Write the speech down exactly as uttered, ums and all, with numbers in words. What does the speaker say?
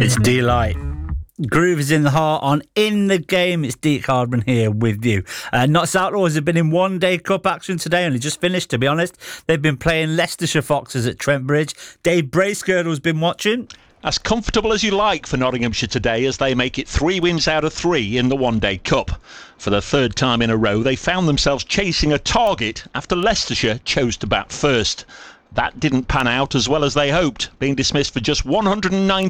It's Delight. Groove is in the heart on In the Game. It's Deke Hardman here with you. Uh, Notts Outlaws have been in one day cup action today, only just finished, to be honest. They've been playing Leicestershire Foxes at Trent Bridge. Dave Bracegirdle's been watching. As comfortable as you like for Nottinghamshire today as they make it three wins out of three in the One Day Cup. For the third time in a row, they found themselves chasing a target after Leicestershire chose to bat first. That didn't pan out as well as they hoped, being dismissed for just one hundred nineteen